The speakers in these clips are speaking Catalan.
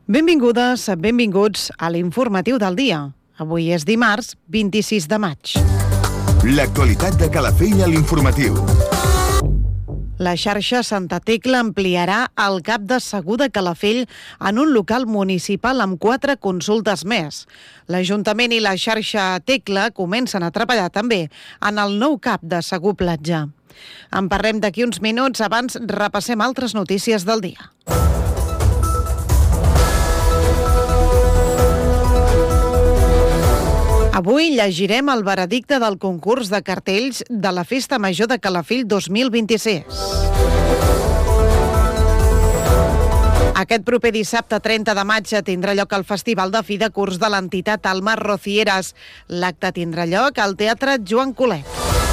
Benvingudes, benvinguts a l'informatiu del dia. Avui és dimarts, 26 de maig. L'actualitat de Calafell a l'informatiu. La xarxa Santa Tecla ampliarà el CAP de segur de Calafell en un local municipal amb 4 consultes més. L'Ajuntament i la xarxa Tecla comencen a treballar també en el nou CAP de segur platja. En parlem d'aquí uns minuts, abans repassem altres notícies del dia. Avui llegirem el veredicte del concurs de cartells de la Festa Major de Calafell 2026. Aquest proper dissabte 30 de maig tindrà lloc el Festival de Fi de Curs de l'entitat Almas Rocieres. L'acte tindrà lloc al Teatre Joan Colet.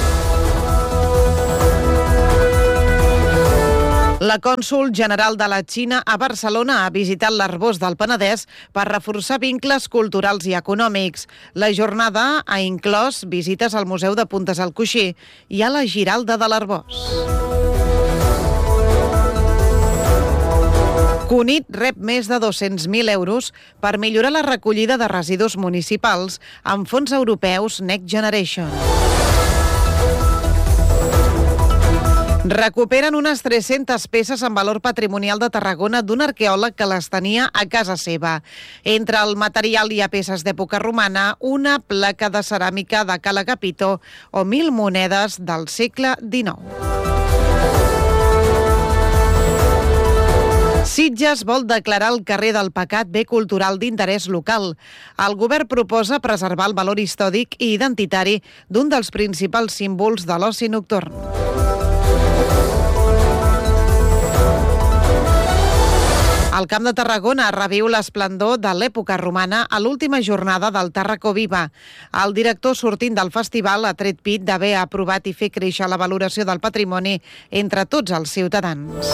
La cònsol general de la Xina a Barcelona ha visitat l'Arboç del Penedès per reforçar vincles culturals i econòmics. La jornada ha inclòs visites al Museu de Puntes al Coixí i a la Giralda de l'Arboç. Cunit rep més de 200.000 euros per millorar la recollida de residus municipals amb fons europeus Next Generation. Recuperen unes 300 peces en valor patrimonial de Tarragona d'un arqueòleg que les tenia a casa seva. Entre el material hi ha peces d'època romana, una placa de ceràmica de Cala Capito o 1.000 monedes del segle XIX. Sitges vol declarar el carrer del Pecat bé cultural d'interès local. El govern proposa preservar el valor històric i identitari d'un dels principals símbols de l'oci nocturn. El Camp de Tarragona reviu l'esplendor de l'època romana a l'última jornada del Tàrraco Viva. El director sortint del festival ha tret pit d'haver aprovat i fer créixer la valoració del patrimoni entre tots els ciutadans.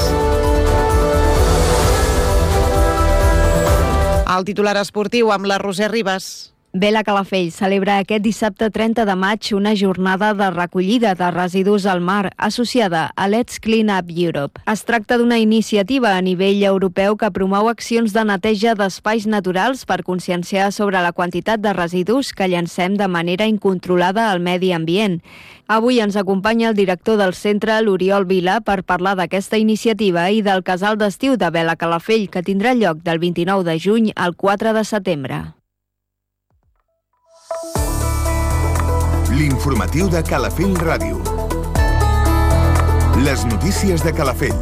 El titular esportiu amb la Roser Ribas. Vela Calafell celebra aquest dissabte 30 de maig una jornada de recollida de residus al mar associada a Let's Clean Up Europe. Es tracta d'una iniciativa a nivell europeu que promou accions de neteja d'espais naturals per conscienciar sobre la quantitat de residus que llancem de manera incontrolada al medi ambient. Avui ens acompanya el director del centre, l'Oriol Vila, per parlar d'aquesta iniciativa i del casal d'estiu de Vela Calafell, que tindrà lloc del 29 de juny al 4 de setembre. L'informatiu de Calafell Ràdio. Les notícies de Calafell.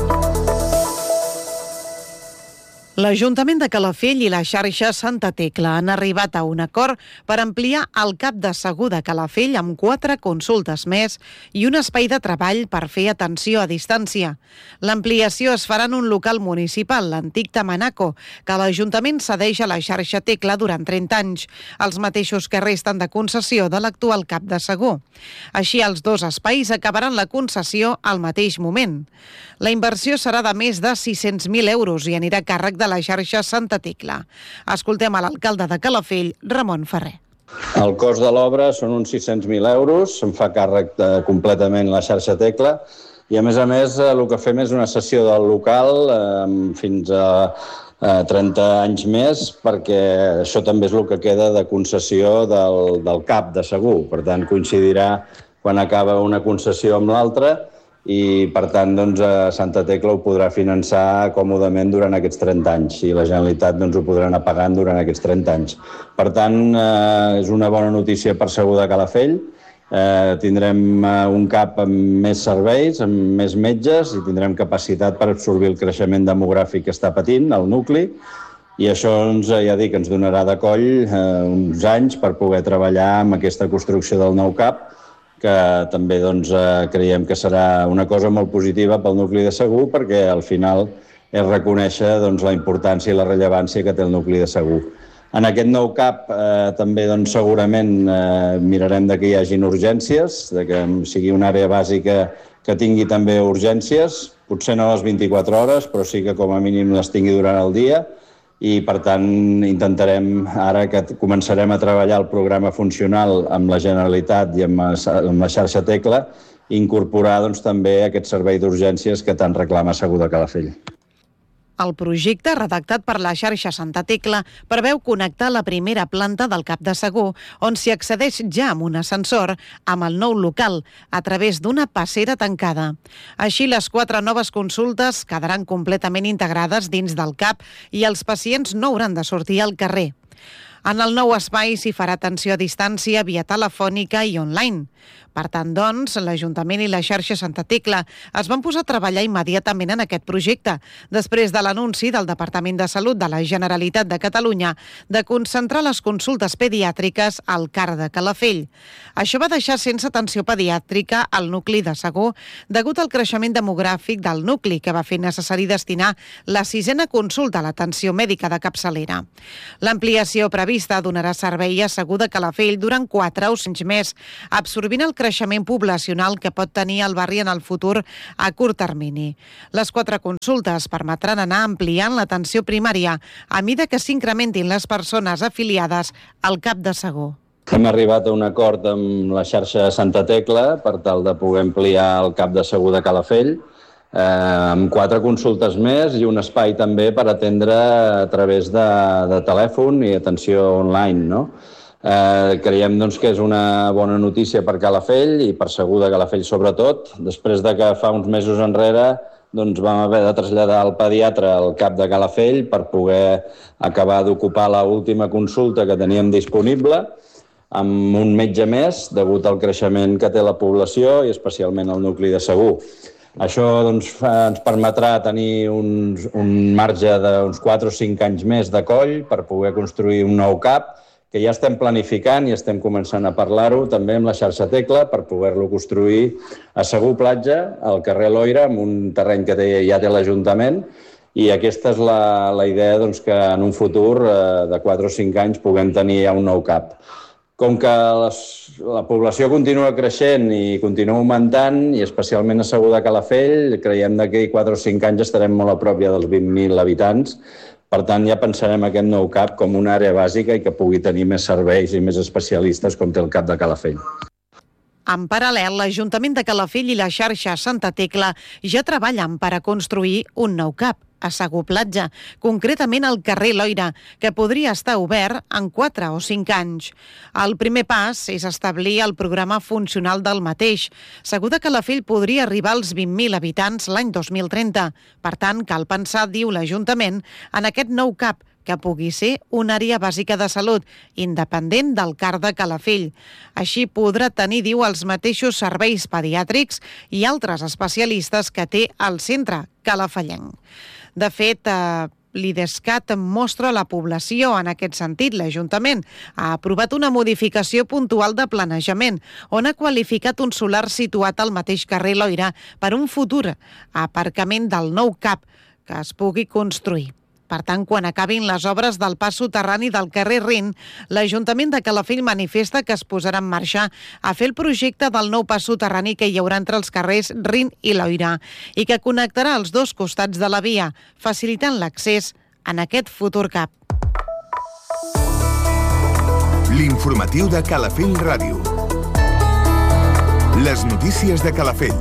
L'Ajuntament de Calafell i la xarxa Santa Tecla han arribat a un acord per ampliar el CAP de segur de Calafell amb 4 consultes més i un espai de treball per fer atenció a distància. L'ampliació es farà en un local municipal, l'antic Tamanaco, que l'Ajuntament cedeix a la xarxa Tecla durant 30 anys, els mateixos que resten de concessió de l'actual CAP de segur. Així, els 2 espais acabaran la concessió al mateix moment. La inversió serà de més de 600.000 euros i anirà a càrrec de la xarxa Santa Tecla. Escoltem a l'alcalde de Calafell, Ramon Ferrer. El cost de l'obra són uns 600.000 euros, se'n fa càrrec completament la xarxa Tecla i a més el que fem és una cessió del local fins a 30 anys més, perquè això també és el que queda de concessió del CAP de segur. Per tant, coincidirà quan acaba una concessió amb l'altra i, per tant, Santa Tecla ho podrà finançar còmodament durant aquests 30 anys i la Generalitat ho podrà anar pagant durant aquests 30 anys. Per tant, és una bona notícia per segur de Calafell. Tindrem un CAP amb més serveis, amb més metges i tindrem capacitat per absorbir el creixement demogràfic que està patint el nucli i això ens donarà de coll uns anys per poder treballar amb aquesta construcció del nou CAP, que també creiem que serà una cosa molt positiva pel nucli de Segur, perquè al final és reconèixer la importància i la rellevància que té el nucli de Segur. En aquest nou CAP també segurament mirarem que hi hagin urgències, que sigui una àrea bàsica que tingui també urgències, potser no les 24 hores, però sí que com a mínim les tingui durant el dia, i per tant intentarem, ara que començarem a treballar el programa funcional amb la Generalitat i amb la xarxa Tecla, incorporar també aquest servei d'urgències que tant reclama Segur de Calafell. El projecte, redactat per la xarxa Santa Tecla, preveu connectar la primera planta del Cap de Segur, on s'hi accedeix ja amb un ascensor, amb el nou local, a través d'una passera tancada. Així, les 4 noves consultes quedaran completament integrades dins del CAP i els pacients no hauran de sortir al carrer. En el nou espai s'hi farà atenció a distància via telefònica i online. Per tant, doncs, l'Ajuntament i la xarxa Santa Tecla es van posar a treballar immediatament en aquest projecte, després de l'anunci del Departament de Salut de la Generalitat de Catalunya de concentrar les consultes pediàtriques al CAR de Calafell. Això va deixar sense atenció pediàtrica al nucli de Segur degut al creixement demogràfic del nucli, que va fer necessari destinar la 6a consulta a l'atenció mèdica de capçalera. L'ampliació prevista donarà servei a Segur de Calafell durant 4 o 5 més, absorbint el creixement poblacional que pot tenir el barri en el futur a curt termini. Les 4 consultes permetran anar ampliant l'atenció primària a mida que s'incrementin les persones afiliades al CAP de Segur. Hem arribat a un acord amb la xarxa Santa Tecla per tal de poder ampliar el CAP de Segur de Calafell amb 4 consultes més i un espai també per atendre a través de telèfon i atenció online, no? Creiem doncs, que és una bona notícia per Calafell i per Segur de Calafell sobretot, després de que fa uns mesos enrere doncs, vam haver de traslladar el pediatre al CAP de Calafell per poder acabar d'ocupar l'última consulta que teníem disponible amb un metge més, degut al creixement que té la població i especialment el nucli de Segur. Això doncs, ens permetrà tenir un marge d'uns 4 o 5 anys més de coll per poder construir un nou CAP, que ja estem planificant i estem començant a parlar-ho també amb la xarxa Tecla per poder-lo construir a Segur Platja, al carrer Loira, amb un terreny que ja té l'Ajuntament, i aquesta és la idea doncs, que en un futur de 4 o 5 anys puguem tenir ja un nou CAP. Com que la població continua creixent i continua augmentant, i especialment a Segur de Calafell, creiem que d'aquí 4 o 5 anys estarem molt a prop ja dels 20.000 habitants. Per tant, ja pensarem aquest nou CAP com una àrea bàsica i que pugui tenir més serveis i més especialistes com té el CAP de Calafell. En paral·lel, l'Ajuntament de Calafell i la xarxa Santa Tecla ja treballen per a construir un nou CAP a Segur Platja, concretament al carrer Loira, que podria estar obert en 4 o 5 anys. El primer pas és establir el programa funcional del mateix. Segur de Calafell podria arribar als 20.000 habitants l'any 2030. Per tant, cal pensar, diu l'Ajuntament, en aquest nou CAP, que pugui ser una àrea bàsica de salut, independent del CAR de Calafell. Així podrà tenir, diu, els mateixos serveis pediàtrics i altres especialistes que té el centre calafellenc. De fet, l'IDESCAT mostra la població en aquest sentit. L'Ajuntament ha aprovat una modificació puntual de planejament on ha qualificat un solar situat al mateix carrer Loira per un futur aparcament del nou CAP que es pugui construir. Per tant, quan acabin les obres del pas soterrani del carrer Rin, l'Ajuntament de Calafell manifesta que es posarà en marxa a fer el projecte del nou pas soterrani que hi haurà entre els carrers Rin i Loira i que connectarà els 2 costats de la via, facilitant l'accés en aquest futur CAP. L'informatiu de Calafell Ràdio. Les notícies de Calafell.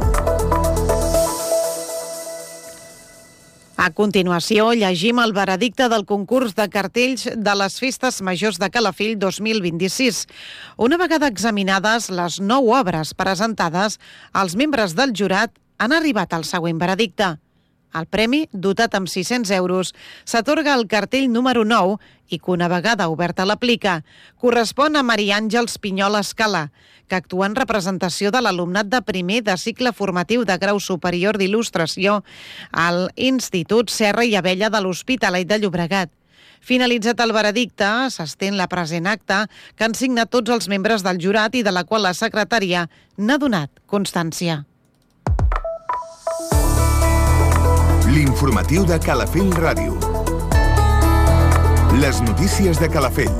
A continuació, llegim el veredicte del concurs de cartells de les Festes Majors de Calafell 2026. Una vegada examinades les 9 obres presentades, els membres del jurat han arribat al següent veredicte. El premi, dotat amb 600 euros, s'atorga al cartell número 9 i que una vegada oberta l'aplica, correspon a Maria Àngels Pinyol Escala, que actua en representació de l'alumnat de primer de cicle formatiu de grau superior d'il·lustració al Institut Serra i Abella de l'Hospitalet de Llobregat. Finalitzat el veredicte, s'estén la present acta que han signat tots els membres del jurat i de la qual la secretària n'ha donat constància. L'informatiu de Calafell Ràdio. Les notícies de Calafell.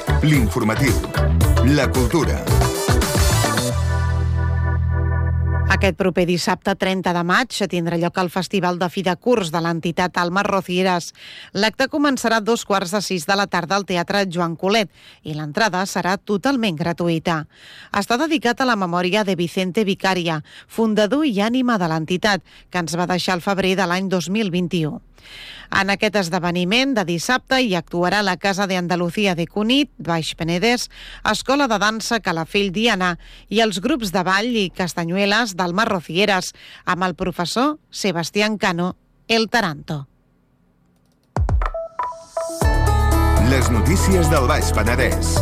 L'informatiu. La cultura. Aquest proper dissabte 30 de maig tindrà lloc el Festival de Fi de Curs de l'entitat Almas Rocieras. L'acte començarà a 5:45 de la tarda al Teatre Joan Colet i l'entrada serà totalment gratuïta. Està dedicat a la memòria de Vicente Vicaria, fundador i ànima de l'entitat, que ens va deixar al febrer de l'any 2021. En aquest esdeveniment de dissabte hi actuarà la Casa de Andalucía de Cunit, Baix Penedès, Escola de Dansa Calafell Diana i els grups de ball i castanyueles d'Almas Rocieras, amb el professor Sebastián Cano, el Taranto. Les notícies del Baix Penedès.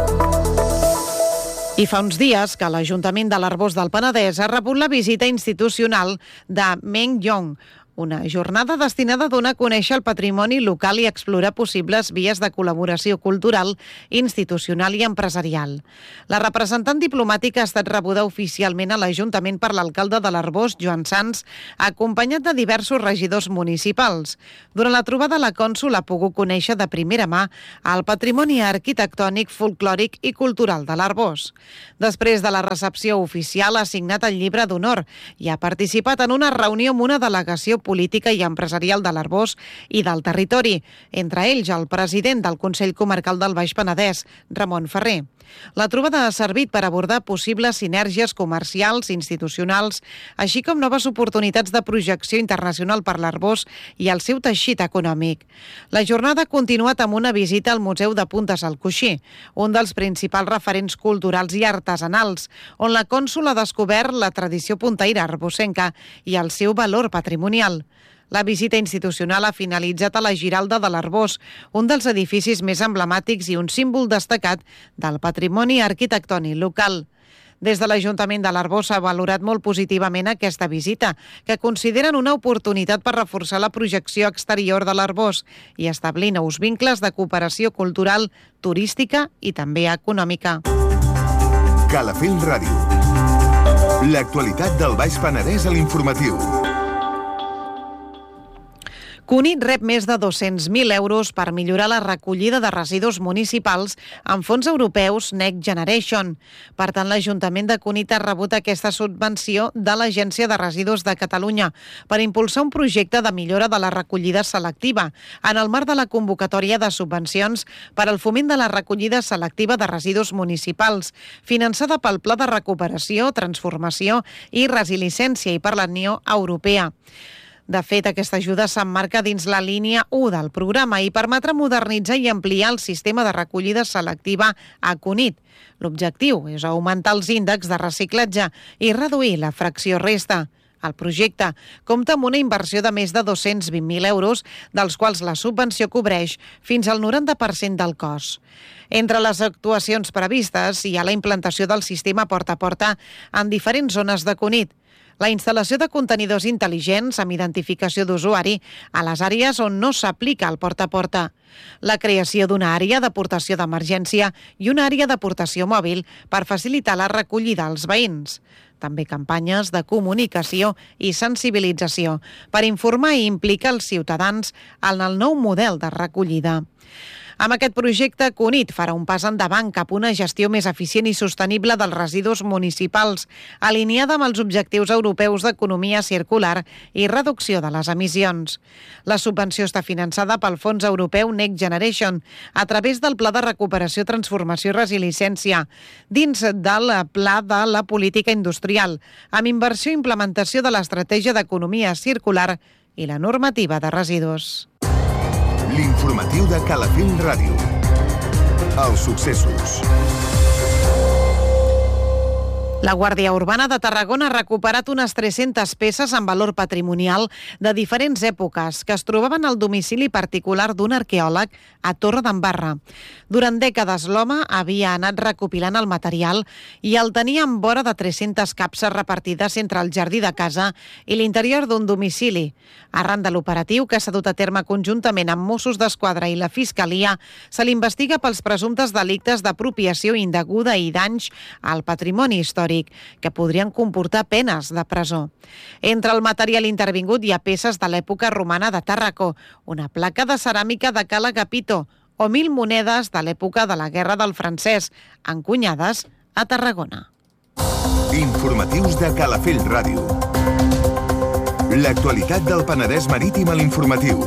I fa uns dies que l'Ajuntament de l'Arboç del Penedès ha rebut la visita institucional de Meng Yong, una jornada destinada a donar a conèixer el patrimoni local i explorar possibles vies de col·laboració cultural, institucional i empresarial. La representant diplomàtica ha estat rebuda oficialment a l'Ajuntament per l'alcalde de l'Arboç, Joan Sans, acompanyat de diversos regidors municipals. Durant la trobada, la cònsol ha pogut conèixer de primera mà el patrimoni arquitectònic, folclòric i cultural de l'Arboç. Després de la recepció oficial, ha signat el llibre d'honor i ha participat en una reunió amb una delegació política i empresarial de l'Arboç i del territori, entre ells el president del Consell Comarcal del Baix Penedès, Ramon Ferrer. La trobada ha servit per abordar possibles sinergies comercials, institucionals, així com noves oportunitats de projecció internacional per l'Arboç i el seu teixit econòmic. La jornada ha continuat amb una visita al Museu de Puntes al Coixí, un dels principals referents culturals i artesanals, on la cònsol ha descobert la tradició puntaire arbocenca i el seu valor patrimonial. La visita institucional ha finalitzat a la Giralda de l'Arboç, un dels edificis més emblemàtics i un símbol destacat del patrimoni arquitectònic local. Des de l'Ajuntament de l'Arboç s'ha valorat molt positivament aquesta visita, que consideren una oportunitat per reforçar la projecció exterior de l'Arboç i establir nous vincles de cooperació cultural, turística i també econòmica. Calafell Ràdio. L'actualitat del Baix Penedès a l'informatiu. Cunit rep més de 200.000 euros per millorar la recollida de residus municipals amb fons europeus Next Generation. Per tant, l'Ajuntament de Cunit ha rebut aquesta subvenció de l'Agència de Residus de Catalunya per impulsar un projecte de millora de la recollida selectiva en el marc de la convocatòria de subvencions per al foment de la recollida selectiva de residus municipals, finançada pel Pla de Recuperació, Transformació i Resiliència i per la Unió Europea. De fet, aquesta ajuda s'emmarca dins la línia 1 del programa i permetrà modernitzar i ampliar el sistema de recollida selectiva a Cunit. L'objectiu és augmentar els índexs de reciclatge i reduir la fracció resta. El projecte compta amb una inversió de més de 220.000 euros, dels quals la subvenció cobreix fins al 90% del cost. Entre les actuacions previstes hi ha la implantació del sistema porta a porta en diferents zones de Cunit, la instal·lació de contenidors intel·ligents amb identificació d'usuari a les àrees on no s'aplica el porta a porta, la creació d'una àrea d'aportació d'emergència i una àrea d'aportació mòbil per facilitar la recollida als veïns. També campanyes de comunicació i sensibilització per informar i implicar els ciutadans en el nou model de recollida. Amb aquest projecte, Cunit farà un pas endavant cap a una gestió més eficient i sostenible dels residus municipals, alineada amb els objectius europeus d'economia circular i reducció de les emissions. La subvenció està finançada pel Fons Europeu Next Generation a través del Pla de Recuperació, Transformació i Resiliència, dins del Pla de la Política Industrial, amb inversió i implementació de l'Estratègia d'Economia Circular i la normativa de residus. L'informatiu de Calafell Ràdio. Els successos. La Guàrdia Urbana de Tarragona ha recuperat unes 300 peces amb valor patrimonial de diferents èpoques que es trobaven al domicili particular d'un arqueòleg a Torredembarra. Durant dècades l'home havia anat recopilant el material i el tenia en vora de 300 capses repartides entre el jardí de casa i l'interior d'un domicili. Arran de l'operatiu, que s'ha dut a terme conjuntament amb Mossos d'Esquadra i la Fiscalia, se l'investiga pels presumptes delictes d'apropiació indeguda i danys al patrimoni històric, que podrien comportar penes de presó. Entre el material intervingut hi ha peces de l'època romana de Tàrraco, una placa de ceràmica de Cala Gapito o 1.000 monedes de l'època de la Guerra del Francès, encunyades a Tarragona. Informatius de Calafell Ràdio. L'actualitat del Penedès Marítim a l'informatiu.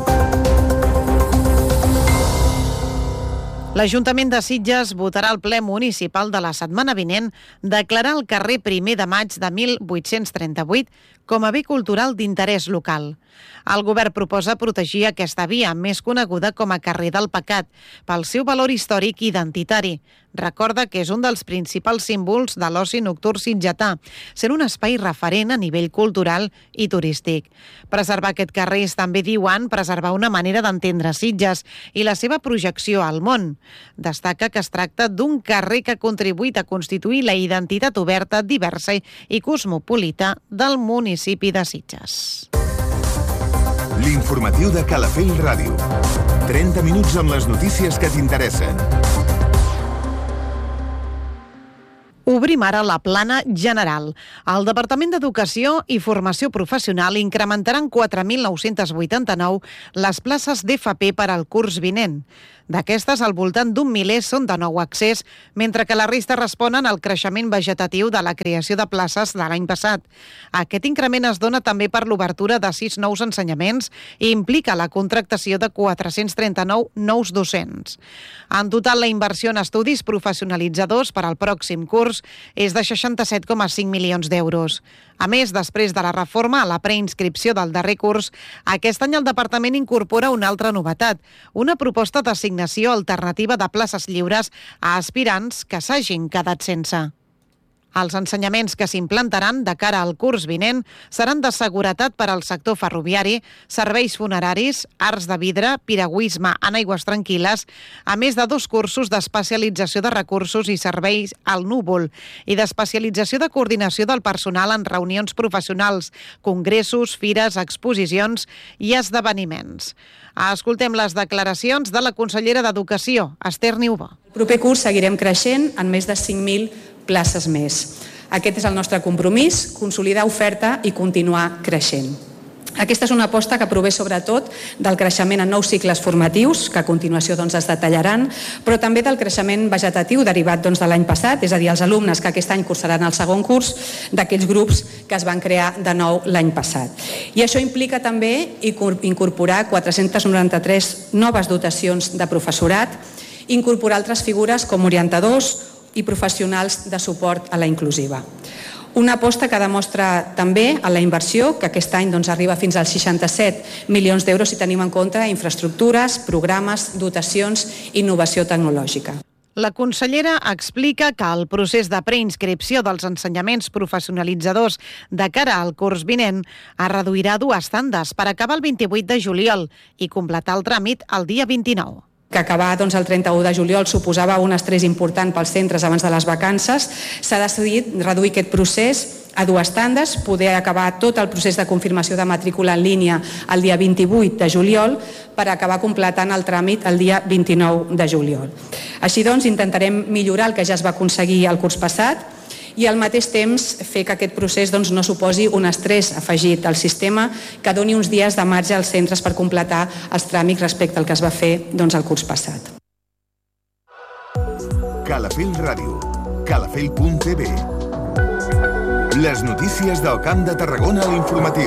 L'Ajuntament de Sitges votarà al ple municipal de la setmana vinent declarar el carrer 1 de maig de 1838 com a bé cultural d'interès local. El govern proposa protegir aquesta via, més coneguda com a carrer del Pecat, pel seu valor històric i identitari. Recorda que és un dels principals símbols de l'oci nocturn sitgetà, sent un espai referent a nivell cultural i turístic. Preservar aquest carrer és també, diuen, preservar una manera d'entendre Sitges i la seva projecció al món. Destaca que es tracta d'un carrer que ha contribuït a constituir la identitat oberta, diversa i cosmopolita del municipi de Sitges. L'informatiu de Calafell Ràdio. 30 minuts amb les notícies que t'interessen. Obrim ara la plana general. El Departament d'Educació i Formació Professional incrementarà en 4.989 les places d'FP per al curs vinent. D'aquestes, al voltant d'un miler són de nou accés, mentre que la resta responen al creixement vegetatiu de la creació de places de l'any passat. Aquest increment es dona també per l'obertura de 6 nous ensenyaments i implica la contractació de 439 nous docents. En total, la inversió en estudis professionalitzadors per al pròxim curs és de 67,5 milions d'euros. A més, després de la reforma a la preinscripció del darrer curs, aquest any el departament incorpora una altra novetat, una proposta d'assignació alternativa de places lliures a aspirants que s'hagin quedat sense. Els ensenyaments que s'implantaran de cara al curs vinent seran de seguretat per al sector ferroviari, serveis funeraris, arts de vidre, piragüisme en aigües tranquil·les, a més de 2 cursos d'especialització de recursos i serveis al núvol i d'especialització de coordinació del personal en reunions professionals, congressos, fires, exposicions i esdeveniments. Escoltem les declaracions de la consellera d'Educació, Esther Niubó. El proper curs seguirem creixent en més de 5.000 places més. Aquest és el nostre compromís, consolidar oferta i continuar creixent. Aquesta és una aposta que prové sobretot del creixement en nous cicles formatius, que a continuació es detallaran, però també del creixement vegetatiu derivat de l'any passat, és a dir, els alumnes que aquest any cursaran el segon curs d'aquells grups que es van crear de nou l'any passat. I això implica també incorporar 493 noves dotacions de professorat, incorporar altres figures com orientadors i professionals de suport a la inclusiva. Una aposta que demostra també en la inversió, que aquest any arriba fins als 67 milions d'euros si tenim en compte infraestructures, programes, dotacions i innovació tecnològica. La consellera explica que el procés de preinscripció dels ensenyaments professionalitzadors de cara al curs vinent es reduirà a 2 tandes per acabar el 28 de juliol i completar el tràmit el dia 29. Que acabar el 31 de juliol suposava un estrès important pels centres abans de les vacances, s'ha decidit reduir aquest procés a 2 tandes, poder acabar tot el procés de confirmació de matrícula en línia el dia 28 de juliol per acabar completant el tràmit el dia 29 de juliol. Així doncs, intentarem millorar el que ja es va aconseguir el curs passat i al mateix temps fer que aquest procés no suposi un estrès afegit al sistema, que doni uns dies de marge als centres per completar els tràmits respecte al que es va fer el curs passat. Calafell Ràdio. Calafell.tv. Les notícies del Camp de Tarragona a l'informatiu.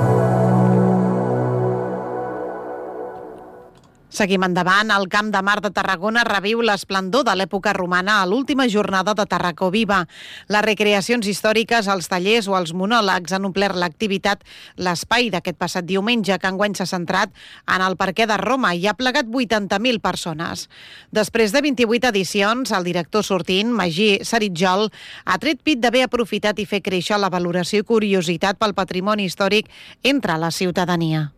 Seguim endavant. El Camp de Mar de Tarragona reviu l'esplendor de l'època romana a l'última jornada de Tarracó Viva. Les recreacions històriques, els tallers o els monòlegs han omplert l'activitat. L'espai d'aquest passat diumenge, que enguany s'ha centrat en el Parquet de Roma i ha plegat 80.000 persones. Després de 28 edicions, el director sortint, Magí Saritjol, ha tret pit d'haver aprofitat i fer créixer la valoració i curiositat pel patrimoni històric entre la ciutadania.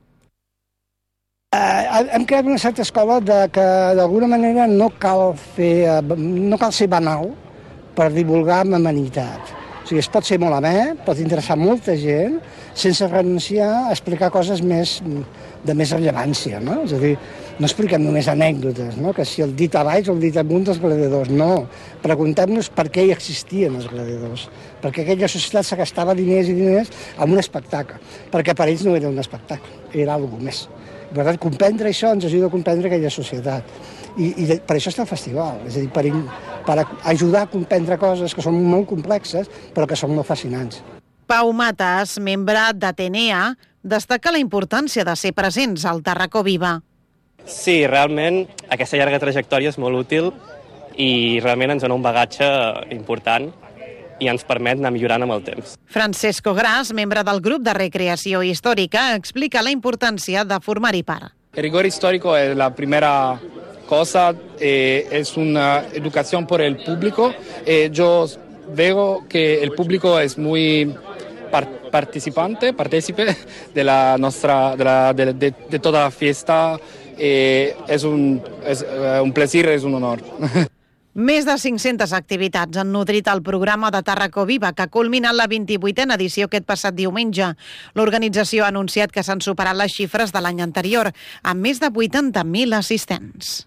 Hem creat una certa escola que d'alguna manera no cal ser banal per divulgar amb amenitat. O sigui, es pot ser molt amè, pot interessar molta gent, sense renunciar a explicar coses de més rellevància, no? És a dir, no expliquem només anècdotes, no? Que si el dit a baix o el dit amunt dels gladiadors, no. Preguntem-nos per què hi existien els gladiadors, perquè aquella societat se gastava diners i diners en un espectacle, perquè per ells no era un espectacle, era alguna més. Per tant, comprendre això ens ajuda a comprendre aquella societat. I per això està el festival, és a dir, per ajudar a comprendre coses que són molt complexes, però que són molt fascinants. Pau Matas, membre d'Atenea, destaca la importància de ser presents al Tarracó Viva. Sí, realment aquesta llarga trajectòria és molt útil i realment ens dona un bagatge important i ens permet anar millorant amb el temps. Francesco Gras, membre del grup de recreació històrica, explica la importància de formar-hi part. El rigor histórico es la primera cosa, es una educación por el público. Yo veo que el público es muy partícipe de la nuestra, de toda la fiesta. Es un placer, es un honor. Més de 500 activitats han nodrit el programa de Tarracó Viva, que ha culminat la 28a edició aquest passat diumenge. L'organització ha anunciat que s'han superat les xifres de l'any anterior, amb més de 80.000 assistents.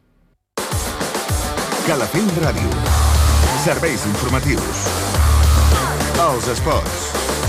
Calafell Ràdio. Serveis informatius. Els esports.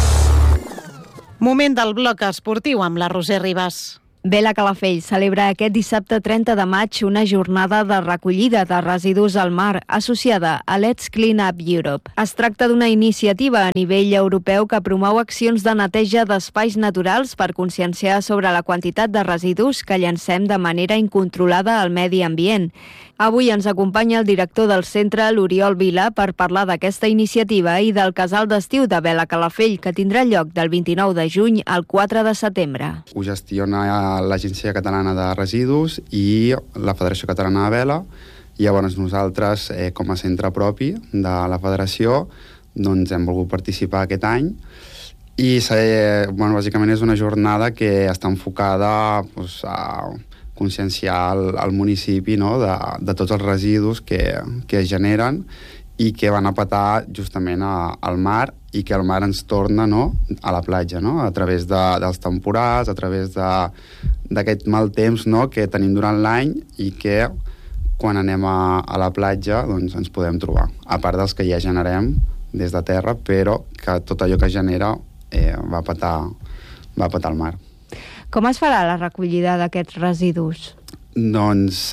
Moment del bloc esportiu amb la Roser Ribas. Vela Calafell celebra aquest dissabte 30 de maig una jornada de recollida de residus al mar associada a Let's Clean Up Europe. Es tracta d'una iniciativa a nivell europeu que promou accions de neteja d'espais naturals per conscienciar sobre la quantitat de residus que llancem de manera incontrolada al medi ambient. Avui ens acompanya el director del centre, l'Oriol Vila, per parlar d'aquesta iniciativa i del casal d'estiu de Vela Calafell, que tindrà lloc del 29 de juny al 4 de setembre. Ho gestiona l'Agència Catalana de Residus i la Federació Catalana de Vela. Llavors nosaltres, com a centre propi de la federació, doncs hem volgut participar aquest any i bàsicament és una jornada que està enfocada a conscienciar el municipi, no?, de tots els residus que es generen i que van a petar justament al mar i que el mar ens torna, no?, a la platja, no?, a través dels temporals, a través d'aquest mal temps, no?, que tenim durant l'any i que quan anem a la platja doncs ens podem trobar, a part dels que ja generem des de terra, però que tot allò que genera va petar al mar. Com es farà la recollida d'aquests residus? Doncs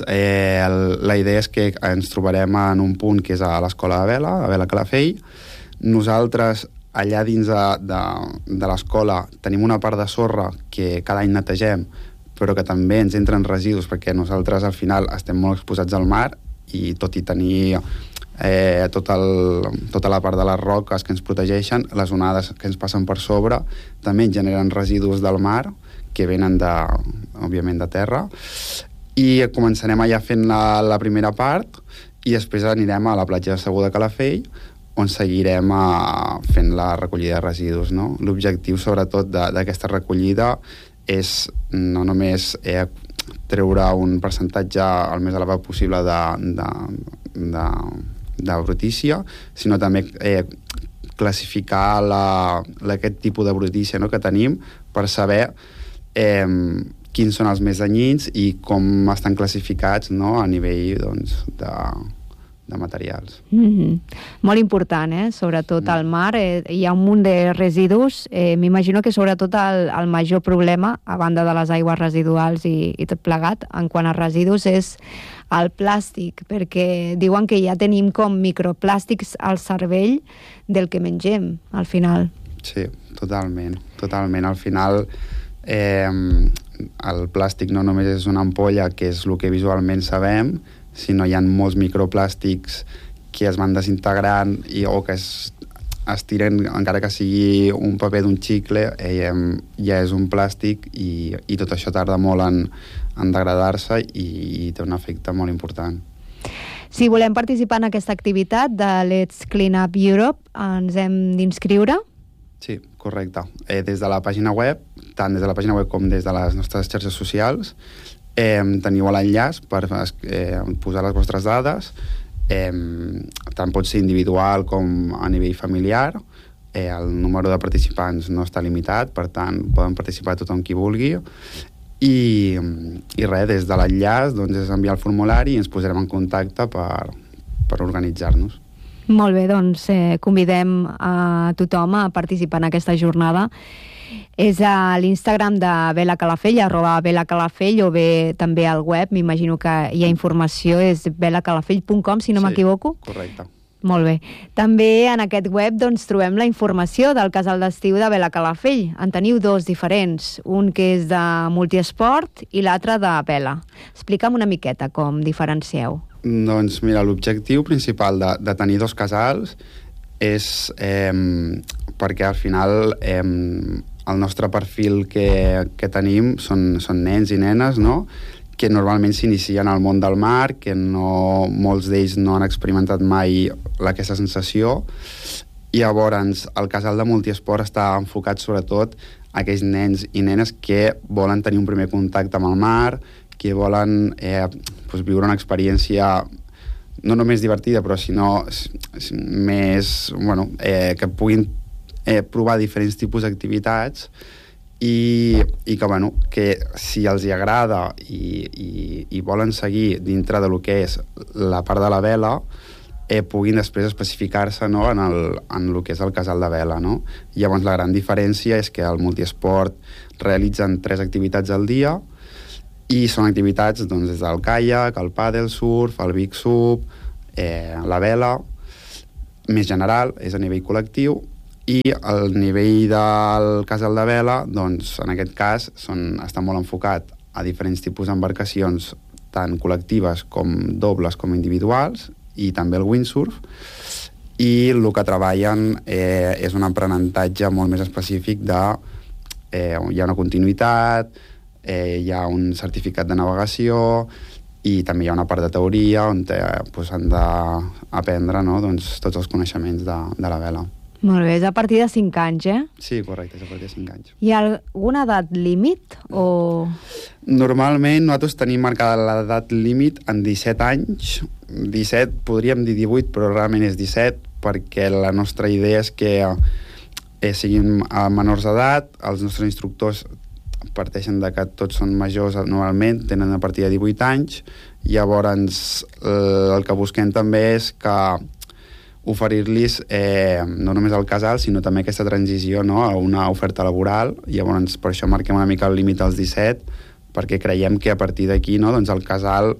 la idea és que ens trobarem en un punt que és a l'Escola de Vela, a Vela Calafell. Nosaltres, allà dins de l'escola, tenim una part de sorra que cada any netegem, però que també ens entren residus, perquè nosaltres al final estem molt exposats al mar i tot i tenir tota la part de les roques que ens protegeixen, les onades que ens passen per sobre també ens generen residus del mar que venen òbviament de terra, i començarem allà fent la primera part i després anirem a la platja de Segur de Calafell, on seguirem fent la recollida de residus, no? L'objectiu sobretot d'aquesta recollida és no només treure un percentatge el més elevat possible de brutícia, sinó també classificar aquest tipus de brutícia, no?, que tenim per saber quins són els més danyins i com estan classificats, no?, a nivell doncs, de materials. Molt important, sobretot al mar. Hi ha un munt de residus. M'imagino que sobretot el major problema, a banda de les aigües residuals i tot plegat, en quant a residus, és el plàstic, perquè diuen que ja tenim com microplàstics al cervell del que mengem, al final. Sí, totalment. Al final el plàstic no només és una ampolla, que és el que visualment sabem, sinó hi ha molts microplàstics que es van desintegrant o que es tiren, encara que sigui un paper d'un xicle, ja és un plàstic i tot això tarda molt en degradar-se i té un efecte molt important. Si volem participar en aquesta activitat de Let's Clean Up Europe, ens hem d'inscriure? Sí, correcte. Des de la pàgina web, tant des de la pàgina web com des de les nostres xarxes socials, teniu l'enllaç per posar les vostres dades. Tant pot ser individual com a nivell familiar. El número de participants no està limitat, per tant, poden participar tothom qui vulgui. I res, des de l'enllaç doncs, és enviar el formulari i ens posarem en contacte per organitzar-nos. Molt bé, doncs convidem a tothom a participar en aquesta jornada. És a l'Instagram de Bela Calafell, @belacalafell, o bé també al web, m'imagino que hi ha informació, és belacalafell.com, si no m'equivoco. Correcte. Molt bé. També en aquest web doncs, trobem la informació del casal d'estiu de Bela Calafell. En teniu dos diferents, un que és de multiesport i l'altre de vela. Explica'm una miqueta com diferencieu. Doncs mira, l'objectiu principal de tenir dos casals és perquè al final el nostre perfil que tenim són nens i nenes, no?, que normalment s'inicien al món del mar, que molts d'ells no han experimentat mai aquesta sensació, i llavors el casal de multiesport està enfocat sobretot a aquells nens i nenes que volen tenir un primer contacte amb el mar, que volen viure una experiència no només divertida, però sinó més, que puguin provar diferents tipus d'activitats i que si els hi agrada i volen seguir dintre de lo que és la part de la vela, puguin després especificar-se, no?, en el que és el casal de vela, no? Llavors la gran diferència és que al multiesport realitzen 3 activitats al dia i són activitats doncs, des del caiac, el pàdel, surf, el big sub, la vela, més general, és a nivell col·lectiu, i el nivell del casal de vela, doncs, en aquest cas, està molt enfocat a diferents tipus d'embarcacions, tant col·lectives com dobles com individuals, i també el windsurf, i el que treballen és un aprenentatge molt més específic hi ha una continuïtat, hi ha un certificat de navegació i també hi ha una part de teoria on han d'aprendre, no?, doncs, tots els coneixements de la vela. Molt bé, és a partir de 5 anys, eh? Sí, correcte, és a partir de 5 anys. Hi ha alguna edat límit o...? Normalment nosaltres tenim marcada l'edat límit en 17 anys. 17, podríem dir 18, però realment és 17, perquè la nostra idea és que siguin menors d'edat, els nostres instructors parteixen de que tots són majors normalment, tenen a partir de 18 anys, llavors el que busquem també és que oferir-los no només el casal, sinó també aquesta transició, no?, a una oferta laboral. Llavors per això marquem una mica el límit als 17, perquè creiem que a partir d'aquí, no?, doncs el casal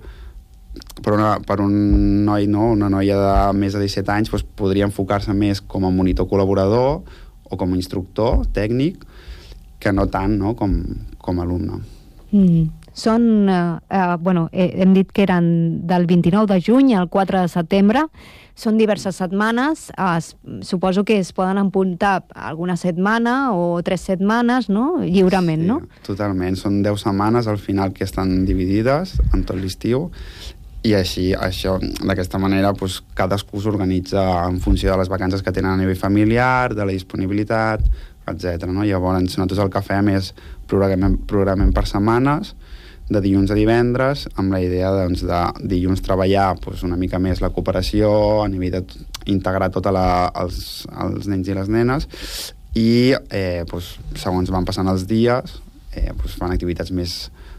per un noi, no?, una noia de més de 17 anys, doncs podria enfocar-se més com a monitor col·laborador o com a instructor tècnic, que no tant, no?, com a alumne. Són, hem dit que eren del 29 de juny al 4 de setembre, són diverses setmanes, suposo que es poden apuntar alguna setmana o 3 setmanes, no?, lliurement, no? Sí, totalment, són 10 setmanes al final que estan dividides en tot l'estiu, i d'aquesta manera cadascú s'organitza en funció de les vacances que tenen a nivell familiar, de la disponibilitat, etc. Llavors nosaltres el que fem és programem per setmanes, de dilluns a divendres, amb la idea de dilluns treballar una mica més la cooperació, a nivell d'integrar tots els nens i les nenes, i segons van passant els dies fan activitats més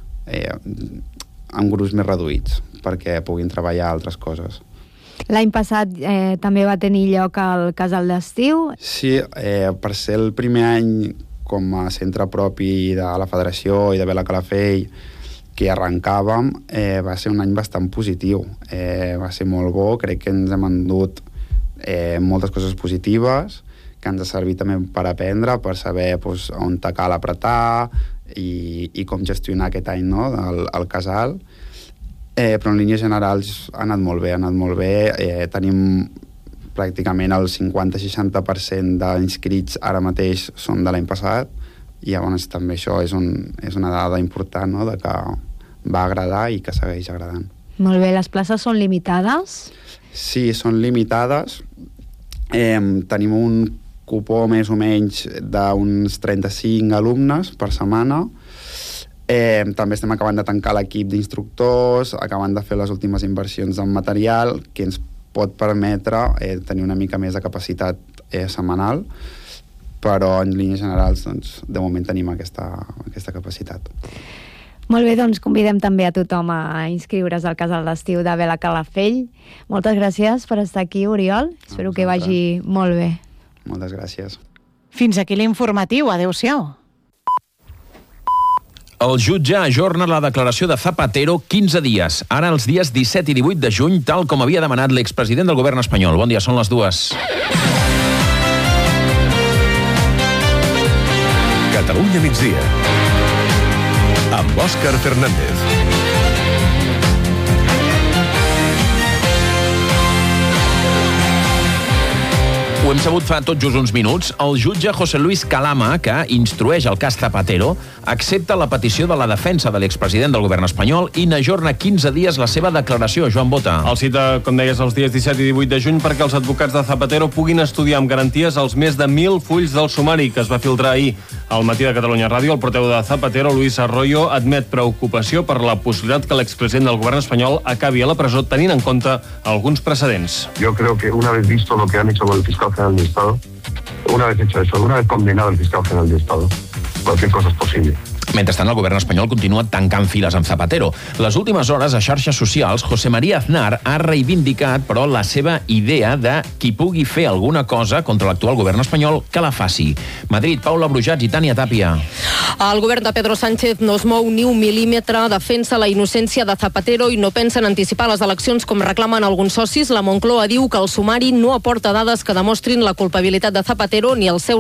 amb grups més reduïts, perquè puguin treballar altres coses. L'any passat també va tenir lloc al casal d'estiu. Sí, per ser el primer any com a centre propi de la Federació i de Bela Calafell que arrencàvem, va ser un any bastant positiu. Va ser molt bo, crec que ens hem endut moltes coses positives, que ens ha servit també per aprendre, per saber on cal apretar i com gestionar aquest any, no?, el casal. Però en línies generals ha anat molt bé, tenim pràcticament el 50-60% d'inscrits ara mateix són de l'any passat, i llavors també això és una dada important, no?, de que va agradar i que segueix agradant. Molt bé, les places són limitades? Sí, són limitades. Tenim un cupó més o menys d'uns 35 alumnes per setmana. També estem acabant de tancar l'equip d'instructors, acabant de fer les últimes inversions en material, que ens pot permetre tenir una mica més de capacitat setmanal, però en línies generals de moment tenim aquesta capacitat. Molt bé, doncs convidem també a tothom a inscriure's al casal d'estiu de Bela Calafell. Moltes gràcies per estar aquí, Oriol. Espero que vagi molt bé. Moltes gràcies. Fins aquí l'informatiu. Adéu-siau. El jutge ajorna la declaració de Zapatero 15 dies, ara els dies 17 i 18 de juny, tal com havia demanat l'expresident del govern espanyol. Bon dia, són les 2. Catalunya migdia, amb Òscar Fernández. Ho hem sabut fa tot just uns minuts. El jutge José Luis Calama, que instrueix el cas Zapatero, accepta la petició de la defensa de l'expresident del govern espanyol i n'ajorna 15 dies la seva declaració. Joan Bota. El cita, com deies, els dies 17 i 18 de juny perquè els advocats de Zapatero puguin estudiar amb garanties els més de 1.000 fulls del sumari que es va filtrar ahir. Al Matí de Catalunya Ràdio, el portaveu de Zapatero, Luis Arroyo, admet preocupació per la possibilitat que l'expresident del govern espanyol acabi a la presó tenint en compte alguns precedents. Yo creo que una vez visto lo que han hecho con el fiscal general del Estado, una vez hecho eso, una vez condenado el fiscal general del Estado, cualquier cosa es posible. Mentrestant, el govern espanyol continua tancant files amb Zapatero. Les últimes hores, a xarxes socials, José María Aznar ha reivindicat, però, la seva idea de qui pugui fer alguna cosa contra l'actual govern espanyol, que la faci. Madrid, Paula Brujats i Tània Tàpia. El govern de Pedro Sánchez no es mou ni un mil·límetre, defensa la innocència de Zapatero i no pensa en anticipar les eleccions com reclamen alguns socis. La Moncloa diu que el sumari no aporta dades que demostrin la culpabilitat de Zapatero ni els seus